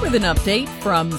With an update from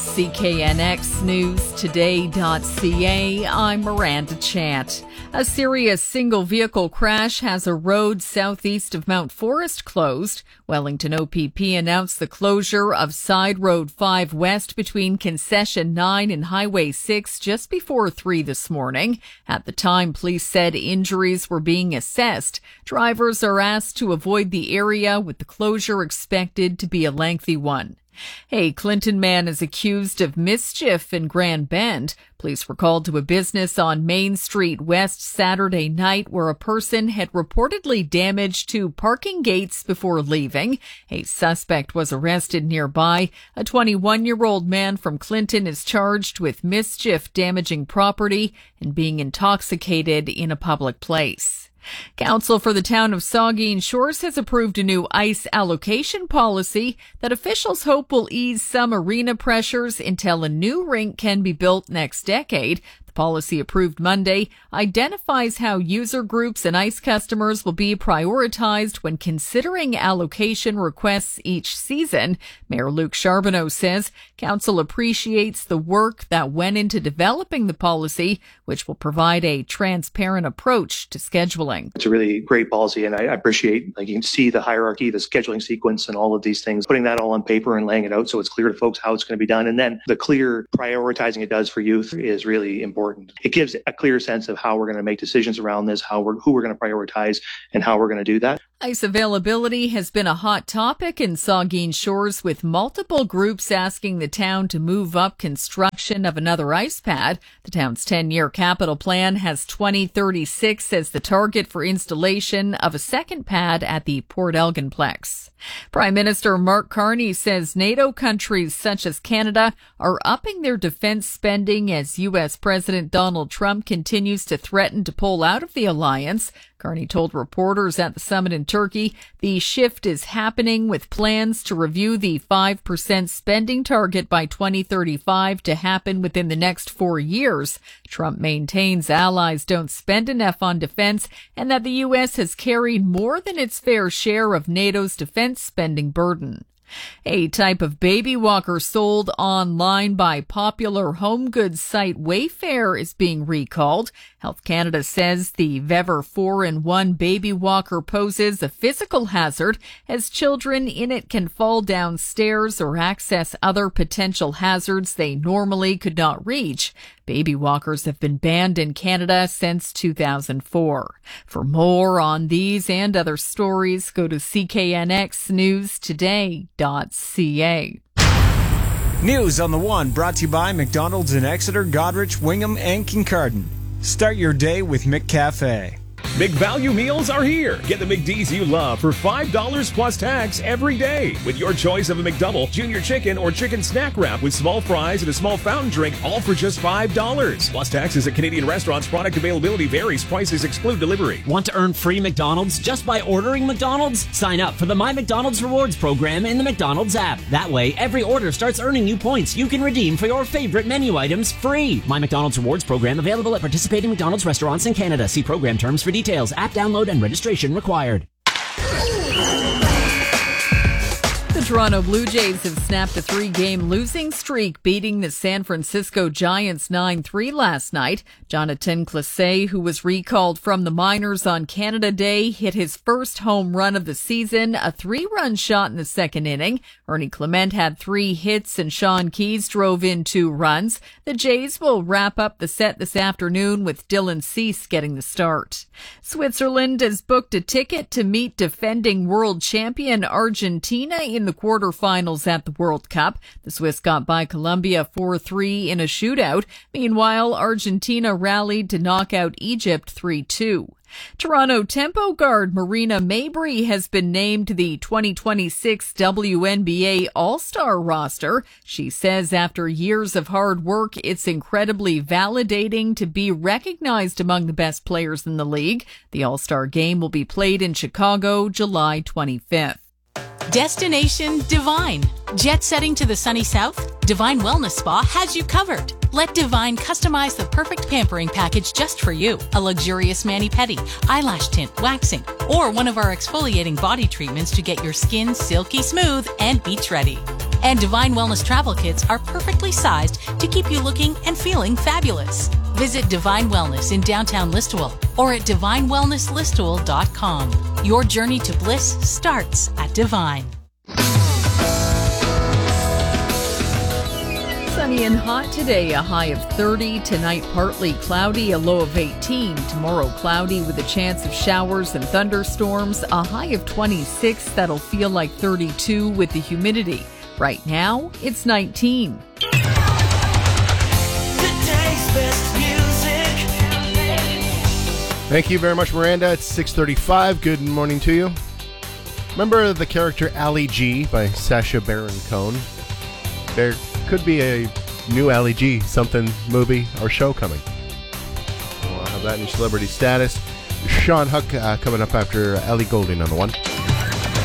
CKNXNewsToday.ca, I'm Miranda Chant. A serious single-vehicle crash has a road southeast of Mount Forest closed. Wellington OPP announced the closure of Side Road 5 West between Concession 9 and Highway 6 just before 3 this morning. At the time, police said injuries were being assessed. Drivers are asked to avoid the area, with the closure expected to be a lengthy one. A Clinton man is accused of mischief in Grand Bend. Police were called to a business on Main Street West Saturday night where a person had reportedly damaged 2 parking gates before leaving. A suspect was arrested nearby. A 21-year-old man from Clinton is charged with mischief, damaging property, and being intoxicated in a public place. Council for the town of Saugeen Shores has approved a new ice allocation policy that officials hope will ease some arena pressures until a new rink can be built next decade. The policy, approved Monday, identifies how user groups and ice customers will be prioritized when considering allocation requests each season. Mayor Luc Charbonneau says council appreciates the work that went into developing the policy, which will provide a transparent approach to scheduling. It's a really great policy, and I appreciate, you can see the hierarchy, the scheduling sequence, and all of these things, putting that all on paper and laying it out so it's clear to folks how it's going to be done. And then the clear prioritizing it does for youth is really important. It gives a clear sense of how we're going to make decisions around this, who we're going to prioritize, and how we're going to do that. Ice availability has been a hot topic in Saugeen Shores, with multiple groups asking the town to move up construction of another ice pad. The town's 10-year capital plan has 2036 as the target for installation of a second pad at the Port Elginplex. Prime Minister Mark Carney says NATO countries such as Canada are upping their defense spending as U.S. President Donald Trump continues to threaten to pull out of the alliance. Carney told reporters at the summit in Turkey the shift is happening, with plans to review the 5% spending target by 2035 to happen within the next 4 years. Trump maintains allies don't spend enough on defense and that the U.S. has carried more than its fair share of NATO's defense spending burden. A type of baby walker sold online by popular home goods site Wayfair is being recalled. Health Canada says the Vever 4-in-1 baby walker poses a physical hazard, as children in it can fall down stairs or access other potential hazards they normally could not reach. Baby walkers have been banned in Canada since 2004. For more on these and other stories, go to CKNXNewsToday.ca. News on the One, brought to you by McDonald's in Exeter, Goderich, Wingham, and Kincardine. Start your day with McCafe. McValue meals are here. Get the McD's you love for $5 plus tax every day with your choice of a McDouble, junior chicken, or chicken snack wrap with small fries and a small fountain drink, all for just $5. Plus taxes at Canadian restaurants. Product availability varies. Prices exclude delivery. Want to earn free McDonald's just by ordering McDonald's? Sign up for the My McDonald's Rewards program in the McDonald's app. That way, every order starts earning you points you can redeem for your favorite menu items free. My McDonald's Rewards program available at participating McDonald's restaurants in Canada. See program terms for details. App download and registration required. The Toronto Blue Jays have snapped a 3-game losing streak, beating the San Francisco Giants 9-3 last night. Jonathan Clase, who was recalled from the minors on Canada Day, hit his first home run of the season, a 3-run shot in the second inning. Ernie Clement had 3 hits and Sean Keyes drove in 2 runs. The Jays will wrap up the set this afternoon with Dylan Cease getting the start. Switzerland has booked a ticket to meet defending world champion Argentina in the quarterfinals at the World Cup. The Swiss got by Colombia 4-3 in a shootout. Meanwhile, Argentina rallied to knock out Egypt 3-2. Toronto tempo guard Marina Mabrey has been named to the 2026 WNBA All-Star roster. She says after years of hard work, it's incredibly validating to be recognized among the best players in the league. The All-Star game will be played in Chicago, July 25th. Destination Divine. Jet setting to the sunny south? Divine Wellness Spa has you covered. Let Divine customize the perfect pampering package just for you. A luxurious mani-pedi, eyelash tint, waxing, or one of our exfoliating body treatments to get your skin silky smooth and beach ready. And Divine Wellness travel kits are perfectly sized to keep you looking and feeling fabulous. Visit Divine Wellness in downtown Listowel or at divinewellnesslistowel.com. Your journey to bliss starts at Divine. Sunny and hot today, a high of 30. Tonight, partly cloudy, a low of 18. Tomorrow, cloudy with a chance of showers and thunderstorms, a high of 26. That'll feel like 32 with the humidity. Right now, it's 19. Thank you very much, Miranda. It's 6:35. Good morning to you. Remember the character Ali G by Sacha Baron Cohen? There could be a new Ali G something movie or show coming. We'll have that in your celebrity status. Sean Huck coming up after Ellie Goulding on the one.